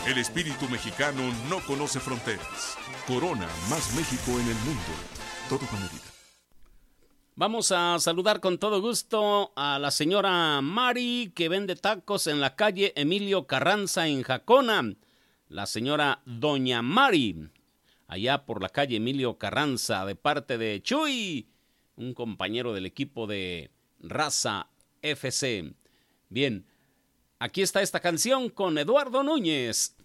El espíritu mexicano no conoce fronteras. Corona, más México en el mundo. Todo con medida. Vamos a saludar con todo gusto a la señora Mari, que vende tacos en la calle Emilio Carranza en Jacona. La señora Doña Mari, allá por la calle Emilio Carranza, de parte de Chuy, un compañero del equipo de Raza FC. Bien, aquí está esta canción con Eduardo Núñez,